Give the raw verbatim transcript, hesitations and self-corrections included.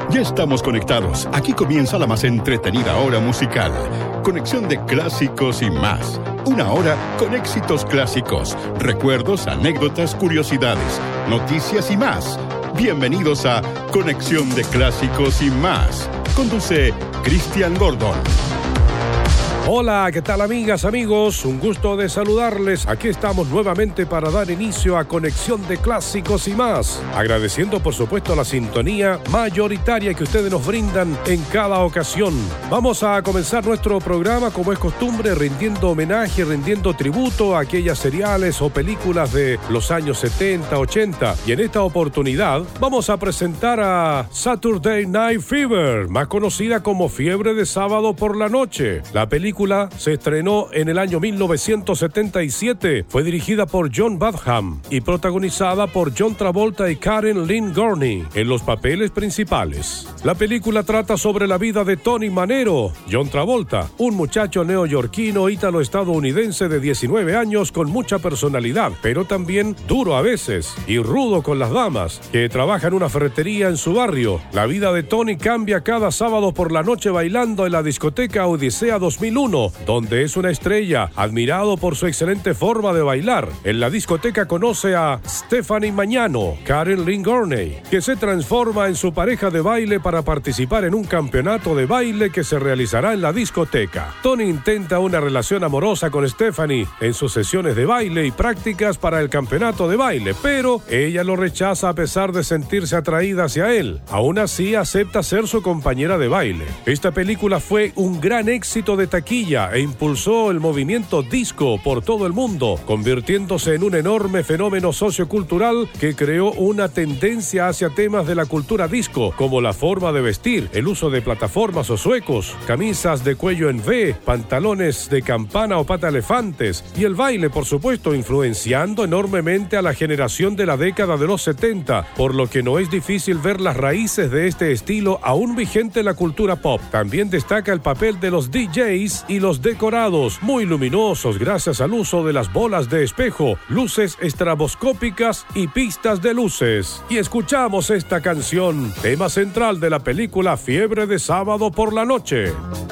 Ya estamos conectados. Aquí comienza la más entretenida hora musical. Conexión de clásicos y más. Una hora con éxitos clásicos, recuerdos, anécdotas, curiosidades, noticias y más. Bienvenidos a Conexión de Clásicos y más. Conduce Cristian Gordon. Hola, ¿qué tal amigas, amigos? Un gusto de saludarles. Aquí estamos nuevamente para dar inicio a Conexión de Clásicos y más. Agradeciendo, por supuesto, la sintonía mayoritaria que ustedes nos brindan en cada ocasión. Vamos a comenzar nuestro programa, como es costumbre, rindiendo homenaje, rindiendo tributo a aquellas seriales o películas de los años setenta, ochenta. Y en esta oportunidad vamos a presentar a Saturday Night Fever, más conocida como Fiebre de Sábado por la Noche. La película se estrenó en el año mil novecientos setenta y siete, fue dirigida por John Badham y protagonizada por John Travolta y Karen Lynn Gurney en los papeles principales. La película trata sobre la vida de Tony Manero, John Travolta, un muchacho neoyorquino ítalo-estadounidense de diecinueve años con mucha personalidad, pero también duro a veces y rudo con las damas, que trabaja en una ferretería en su barrio. La vida de Tony cambia cada sábado por la noche bailando en la discoteca Odisea dos mil uno, donde es una estrella, admirado por su excelente forma de bailar. En la discoteca conoce a Stephanie Magnano, Karen Lynn Gurney, que se transforma en su pareja de baile para participar en un campeonato de baile que se realizará en la discoteca. Tony intenta una relación amorosa con Stephanie en sus sesiones de baile y prácticas para el campeonato de baile, pero ella lo rechaza a pesar de sentirse atraída hacia él. Aún así, acepta ser su compañera de baile. Esta película fue un gran éxito de taquilla e impulsó el movimiento disco por todo el mundo, convirtiéndose en un enorme fenómeno sociocultural que creó una tendencia hacia temas de la cultura disco, como la forma de vestir, el uso de plataformas o zuecos, camisas de cuello en V, pantalones de campana o pata elefantes, y el baile, por supuesto, influenciando enormemente a la generación de la década de los setenta, por lo que no es difícil ver las raíces de este estilo aún vigente en la cultura pop. También destaca el papel de los D Js y los decorados, muy luminosos gracias al uso de las bolas de espejo, luces estroboscópicas y pistas de luces. Y escuchamos esta canción, tema central de la película Fiebre de Sábado por la Noche.